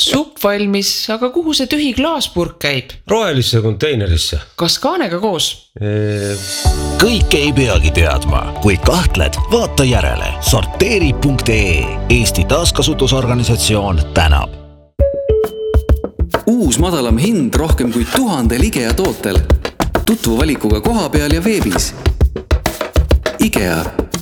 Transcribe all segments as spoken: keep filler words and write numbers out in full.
Supp valmis, aga kuhu see tühi klaaspurk käib? Rohelisse konteinerisse. Kas kaanega koos? Eee... Kõik ei peagi teadma. Kui kahtled, vaata järele. Sorteeri punkt ee. Eesti taaskasutusorganisatsioon tänab. Uus madalam hind rohkem kui tuhandel IKEA tootel. Tutvu valikuga koha peal ja veebis. IKEA.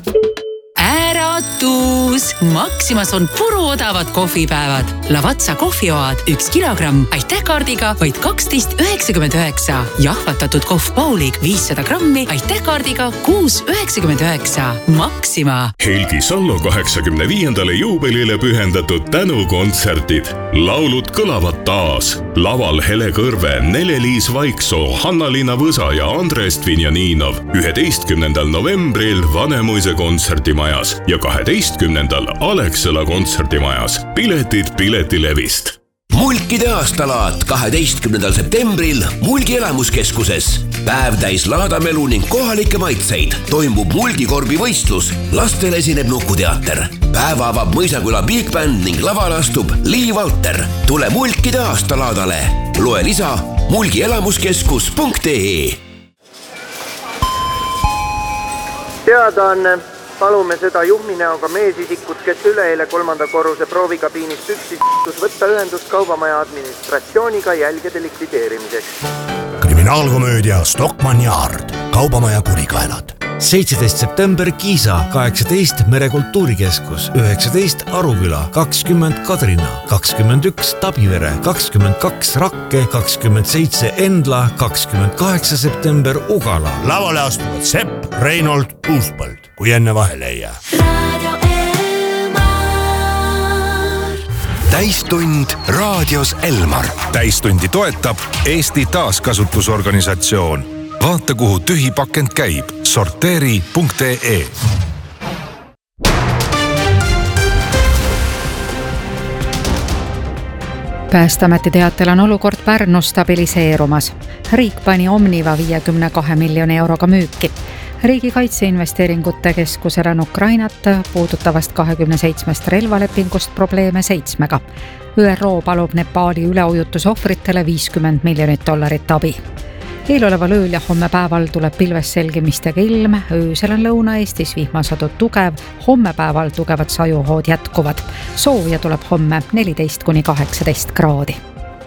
Äratus! Maximas on puruodavad kohvipäevad. Lavazza kohvioad üks kilogramm aitäh kaardiga vaid kaksteist üheksakümmend üheksa. Jahvatatud kohv Paulig viissada grammi aitäh kaardiga kuus üheksakümmend üheksa. Maxima. Helgi Sallo kaheksakümne viiendale juubelile pühendatud tänukontserdid. Laulud kõlavad taas. Laval Hele Kõrve, Nele-Liis Vaiksoo, Hanna-Liina Võsa ja Andres Dvinjaninov. üheteistkümnendal novembril Vanemuise kontserdimajas ja kaheteistkümnendal Alexela kontserdimajas. Piletid Piletilevist. Mulkide aastalaat kaheteistkümnendal septembril Mulgi elamuskeskuses. Päev täis laadamelu ning kohalikke maitseid. Toimub Mulgikorbi võistlus. Lastel esineb nukuteater. Päeva avab Mõisaküla Big Band ning laval astub Lee Valter. Tule Mulkide aastalaadale. Loe lisa mulgielamuskeskus punkt ee. Teadaanne. Palume seda juhminäoga meesisikut, kes üleeile kolmanda korruse proovikabiinist üksis võtta ühendust kaubamaja administratsiooniga jälgede likvideerimiseks. Kriminaalkomöödia Stockmann Yard, kaubamaja kurikaelad. seitseteist september Kiisa, kaheksateist Merekultuurikeskus, üheksateist Aruküla, kakskümmend Kadrina, kakskümmend üks Tabivere, kakskümmend kaks Rakke, kakskümmend seitse Endla, kakskümmend kaheksa september Ugala. Lavale astuvad Sepp, Reinold, Uuspõld, kui enne vahele ei jää. Täistund raadios Elmar. Täistundi toetab Eesti taaskasutusorganisatsioon. Vaata, kuhu tühi pakend käib. Sorteeri punkt ee. Päästeameti teatel on olukord Pärnus stabiliseerumas. Riik pani Omniva viiekümne kahe miljoni euroga müüki. Riigi kaitseinvesteeringute keskusel on Ukrainat puudutavast kahekümne seitsmest relvalepingust probleeme seitsmega. ÜRO palub Nepaali üleujutuse ohvritele viiskümmend miljonit dollarit abi. Eeloleval ööl ja homme päeval tuleb pilves selgimistega ilm, öösel on Lõuna-Eestis vihmasadu tugev, homme päeval tugevad sajuhood jätkuvad. Sooja tuleb homme neliteist kuni kaheksateist kraadi.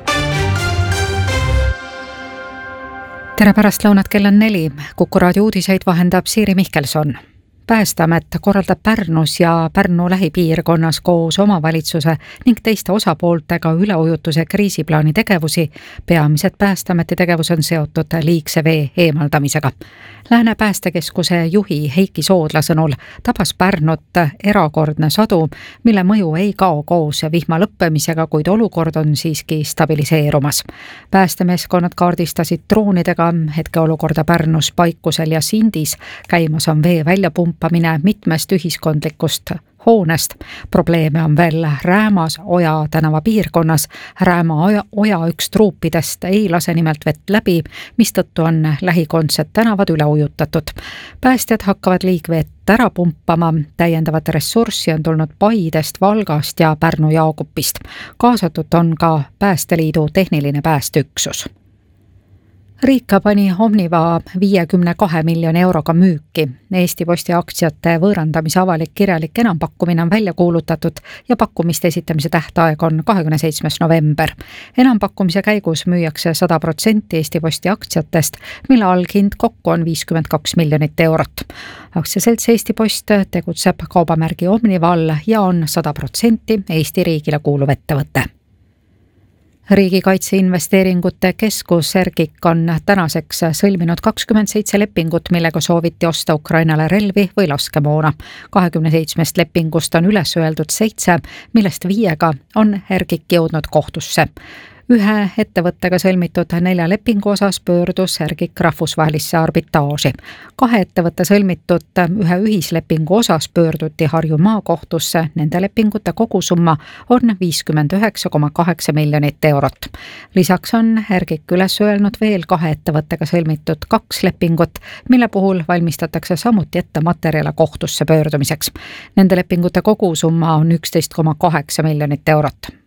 Tere pärast lõunat, kell on neli. Kuku raadio uudiseid vahendab Siiri Mihkelson. Päästeamet korraldab Pärnus ja Pärnu lähipiirkonnas koos omavalitsuse ning teiste osapooltega üleujutuse kriisiplaani tegevusi. Peamised Päästeameti tegevus on seotud liigse vee eemaldamisega. Lääne päästekeskuse juhi Heiki Soodla sõnul tabas Pärnut erakordne sadu, mille mõju ei kao koos vihma lõppemisega, kuid olukord on siiski stabiliseerumas. Päästemeeskonnad kaardistasid droonidega hetkeolukorda Pärnus, Paikusel ja Sindis. Käimas on vee väljapumpamine mitmest ühiskondlikust hoonest. Probleeme on veel Räämas Oja tänava piirkonnas. Rääma oja, oja üks truupidest ei lase nimelt vett läbi, mistõttu on lähikondsed tänavad üle ujutatud. Päästjad hakkavad liigvett ära pumpama. Täiendavat ressurssi on tulnud Paidest, Valgast ja Pärnu Jaagupist. Kaasatud on ka Päästeliidu tehniline päästeüksus. Riik pani Omniva viiekümne kahe miljoni euroga müüki. Eesti Posti aktsiate võõrandamise avalik kirjalik enampakkumine on välja kuulutatud ja pakkumiste esitamise tähtaeg on kahekümne seitsmes november. Enampakkumise käigus müüakse sada protsenti Eesti Posti aktsiatest, mille alghind kokku on viiskümmend kaks miljonit eurot. Aktsiaselts Eesti Post tegutseb kaubamärgi Omniva all ja on sada protsenti Eesti riigile kuuluv ettevõte. Riigi kaitseinvesteeringute keskus Sergik on tänaseks sõlminud kakskümmend seitse lepingut, millega sooviti osta Ukrainale relvi või laskemoona. kahekümne seitsmest lepingust on üles öeldud seitse, millest viiega on Hergik jõudnud kohtusse. Ühe ettevõttega sõlmitud nelja lepingu osas pöördus Hergik rahvusvahelisse arbitraaži. Kahe ettevõtte sõlmitud ühe ühislepingu osas pöörduti Harju maakohtusse. Nende lepingute kogusumma on viiskümmend üheksa koma kaheksa miljonit eurot. Lisaks on Hergik üles öelnud veel kahe ettevõttega sõlmitud kaks lepingut, mille puhul valmistatakse samuti ette materjale kohtusse pöördumiseks. Nende lepingute kogusumma on üksteist koma kaheksa miljonit eurot.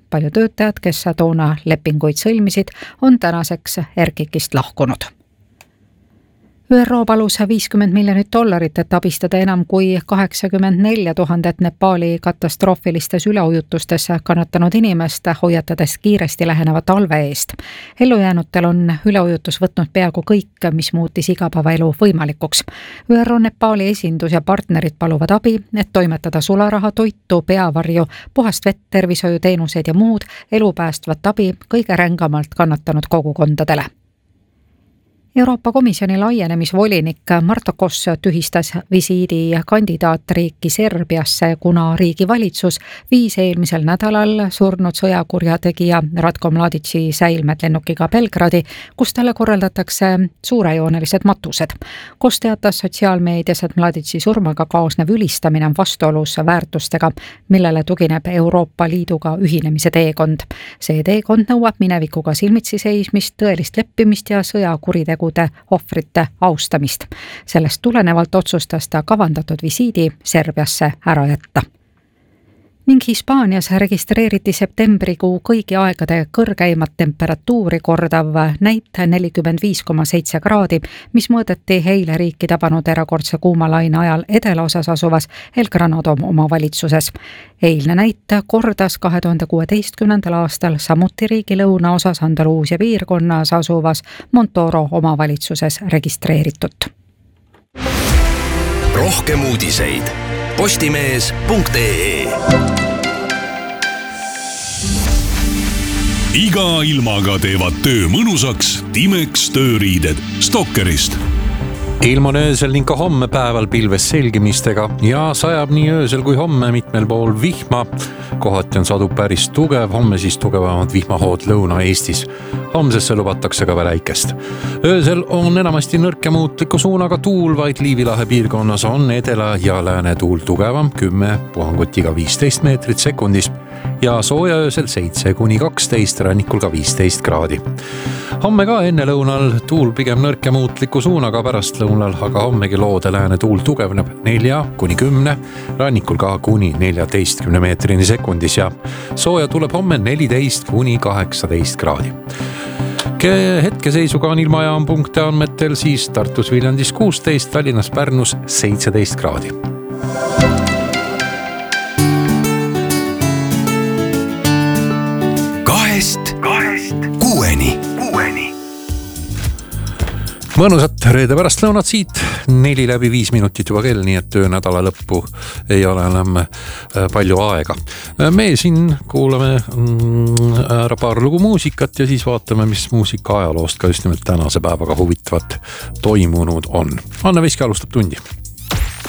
palju töötajad, kes toona lepinguid sõlmisid, on tänaseks R K I-st lahkunud. Ü R O palus viiskümmend miljonit dollarit, et abistada enam kui kaheksakümmend neli tuhat Nepaali katastroofilistes üleujutustes kannatanud inimest, hoiatades kiiresti läheneva talve eest. Ellujäänutel on üleujutus võtnud peaaegu kõik, mis muutis igapäevaelu võimalikuks. Ü R O Nepaali esindus ja partnerid paluvad abi, et toimetada sularaha, toitu, peavarju, puhast vett, tervishoiuteenuseid ja muud elupäästvat abi kõige rängamalt kannatanud kogukondadele. Euroopa Komisjoni laienemisvolinik Marta Koss tühistas visiidi kandidaatriiki Serbiasse, kuna riigi valitsus viis eelmisel nädalal surnud sõjakurjategija Ratko Mladici säilmed lennukiga Belgradi, kus talle korraldatakse suurejoonelised matused. Koss teatas sotsiaalmeedias, et Mladici surmaga kaasnev ülistamine on vastuolus väärtustega, millele tugineb Euroopa Liiduga ühinemise teekond. See teekond nõuab minevikuga silmitsi seismist, tõelist leppimist ja sõjakuritegude ohvrite austamist. Sellest tulenevalt otsustas ta kavandatud visiidi Serbiasse ära jätta. Ning Hispaanias registreeriti septembrikuu kõigi aegade kõrgeimat temperatuuri kordav näit nelikümmend viis koma seitse kraadi, mis mõõdeti eile riiki tabanud erakordse kuumalaine ajal edelaosas asuvas El Granado omavalitsuses. Eilne näit kordas kahe tuhande kuueteistkümnendal aastal samuti riigi lõunaosas Andaluusia piirkonnas asuvas Montoro omavalitsuses registreeritut. Rohkem uudiseid postimees punkt ee. Iga ilmaga teevad töö mõnusaks Timex tööriided Stokkerist. Ilm on öösel ning ka homme päeval pilves selgimistega ja sajab nii öösel kui homme mitmel pool vihma. Kohati on sadu päris tugev, homme siis tugevamad vihmahood Lõuna-Eestis. Homsesse lubatakse ka väikest. Öösel on enamasti nõrk ja muutliku suunaga tuul, vaid Liivilahe piirkonnas on edela ja lääne tuul tugevam, kümme puhangutiga viisteist meetrit sekundis ja sooja öösel seitse kuni kaksteist, rannikul ka viisteist kraadi. Homme ka enne lõunal tuul pigem nõrk ja muutliku suunaga, pärast lõunal aga hommegi loode lääne tuul tugevneb nelja kuni kümne, rannikul ka kuni neljateistkümne meetrini sekundis ja sooja tuleb homme neliteist kuni kaheksateist kraadi. Hetkeseisuga on ilmajaam punkte andmetel siis Tartus Viljandis kuusteist, Tallinnas Pärnus seitseteist kraadi. Kahest, kahest, kuueni, kuueni. Mõnusat reede pärast lõunat siit, neli läbi viis minutit juba kell, nii et töönädala lõppu ei ole enam palju aega. Me siin kuulame ära paar lugu muusikat ja siis vaatame, mis muusika ajaloost ka just nimelt tänase päevaga huvitavat toimunud on. Anne Veski alustab tundi.